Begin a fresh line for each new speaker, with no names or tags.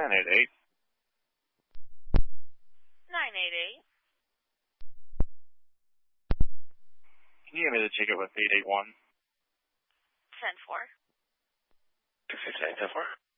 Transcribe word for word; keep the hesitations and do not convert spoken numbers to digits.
nine eight eight.
nine eight eight.
Can you give me the ticket with eight eight one?
ten four.
two six eight ten four.